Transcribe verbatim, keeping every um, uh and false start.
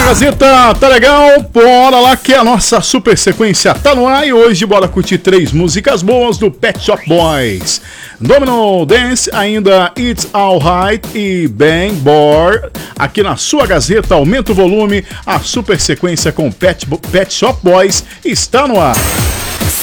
Gazeta, tá legal? Bora lá que a nossa super sequência tá no ar e hoje bora curtir três músicas boas do Pet Shop Boys. Domino Dance, ainda It's Alright e Bang Boy. Aqui na sua Gazeta, aumenta o volume, a super sequência com Pet, Pet Shop Boys está no ar.